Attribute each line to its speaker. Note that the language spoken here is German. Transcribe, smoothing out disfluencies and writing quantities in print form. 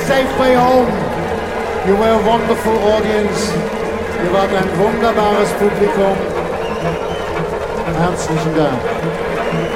Speaker 1: safe way home. You were a wonderful audience. Ihr wart ein wunderbares Publikum. Herzlichen Dank.